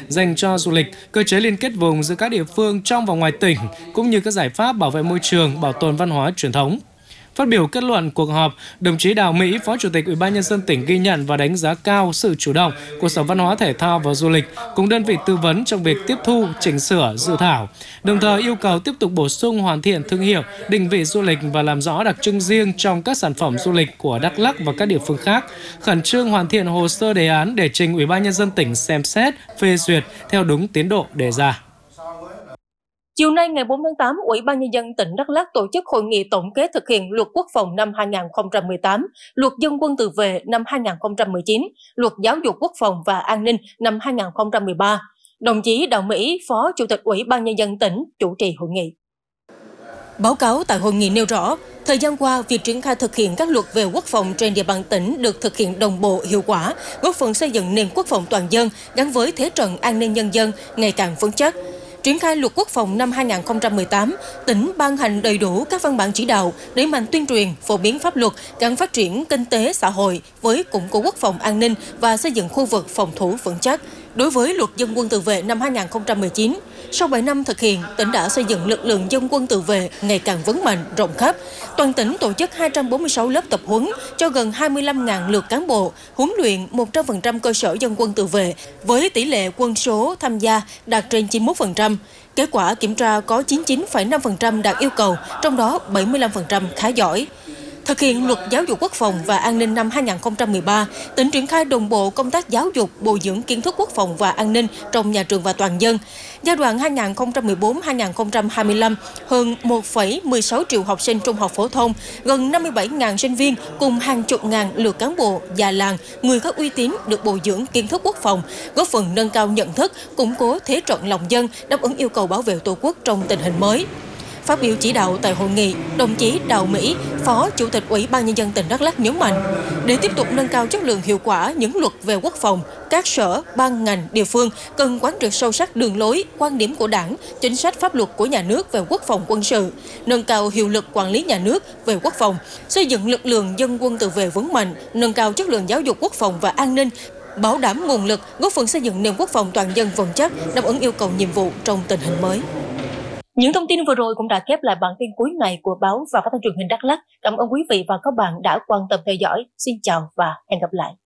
dành cho du lịch, cơ chế liên kết vùng giữa các địa phương trong và ngoài tỉnh, cũng như các giải pháp bảo vệ môi trường, bảo tồn văn hóa truyền thống. Phát biểu kết luận cuộc họp, đồng chí Đào Mỹ, Phó Chủ tịch Ủy ban Nhân dân tỉnh ghi nhận và đánh giá cao sự chủ động của Sở Văn hóa Thể thao và Du lịch cùng đơn vị tư vấn trong việc tiếp thu, chỉnh sửa dự thảo, đồng thời yêu cầu tiếp tục bổ sung hoàn thiện thương hiệu, định vị du lịch và làm rõ đặc trưng riêng trong các sản phẩm du lịch của Đắk Lắk và các địa phương khác, khẩn trương hoàn thiện hồ sơ đề án để trình Ủy ban Nhân dân tỉnh xem xét, phê duyệt theo đúng tiến độ đề ra. Chiều nay ngày 4 tháng 8, Ủy ban Nhân dân tỉnh Đắk Lắk tổ chức hội nghị tổng kết thực hiện Luật Quốc phòng năm 2018, Luật Dân quân tự vệ năm 2019, Luật Giáo dục Quốc phòng và An ninh năm 2013. Đồng chí Đào Mỹ, Phó Chủ tịch Ủy ban Nhân dân tỉnh, chủ trì hội nghị. Báo cáo tại hội nghị nêu rõ, thời gian qua, việc triển khai thực hiện các luật về quốc phòng trên địa bàn tỉnh được thực hiện đồng bộ, hiệu quả, góp phần xây dựng nền quốc phòng toàn dân gắn với thế trận an ninh nhân dân ngày càng vững chắc. Triển khai Luật Quốc phòng năm 2018, tỉnh ban hành đầy đủ các văn bản chỉ đạo, đẩy mạnh tuyên truyền, phổ biến pháp luật gắn phát triển kinh tế xã hội với củng cố quốc phòng an ninh và xây dựng khu vực phòng thủ vững chắc. Đối với Luật Dân quân tự vệ năm 2019, sau 7 năm thực hiện, tỉnh đã xây dựng lực lượng dân quân tự vệ ngày càng vững mạnh, rộng khắp. Toàn tỉnh tổ chức 246 lớp tập huấn cho gần 25.000 lượt cán bộ, huấn luyện 100% cơ sở dân quân tự vệ với tỷ lệ quân số tham gia đạt trên 91%. Kết quả kiểm tra có 99,5% đạt yêu cầu, trong đó 75% khá giỏi. Thực hiện Luật Giáo dục Quốc phòng và An ninh năm 2013, tỉnh triển khai đồng bộ công tác giáo dục, bồi dưỡng kiến thức quốc phòng và an ninh trong nhà trường và toàn dân. Giai đoạn 2014-2025, hơn 1,16 triệu học sinh trung học phổ thông, gần 57.000 sinh viên cùng hàng chục ngàn lượt cán bộ, già làng, người có uy tín được bồi dưỡng kiến thức quốc phòng, góp phần nâng cao nhận thức, củng cố thế trận lòng dân, đáp ứng yêu cầu bảo vệ Tổ quốc trong tình hình mới. Phát biểu chỉ đạo tại hội nghị, đồng chí Đào Mỹ, Phó Chủ tịch Ủy ban Nhân dân tỉnh Đắk Lắk nhấn mạnh, để tiếp tục nâng cao chất lượng hiệu quả những luật về quốc phòng, các sở, ban ngành, địa phương cần quán triệt sâu sắc đường lối, quan điểm của Đảng, chính sách pháp luật của nhà nước về quốc phòng quân sự, nâng cao hiệu lực quản lý nhà nước về quốc phòng, xây dựng lực lượng dân quân tự vệ vững mạnh, nâng cao chất lượng giáo dục quốc phòng và an ninh, bảo đảm nguồn lực, góp phần xây dựng nền quốc phòng toàn dân vững chắc, đáp ứng yêu cầu nhiệm vụ trong tình hình mới. Những thông tin vừa rồi cũng đã khép lại bản tin cuối ngày của báo và phát thanh truyền hình Đắk Lắk. Cảm ơn quý vị và các bạn đã quan tâm theo dõi. Xin chào và hẹn gặp lại.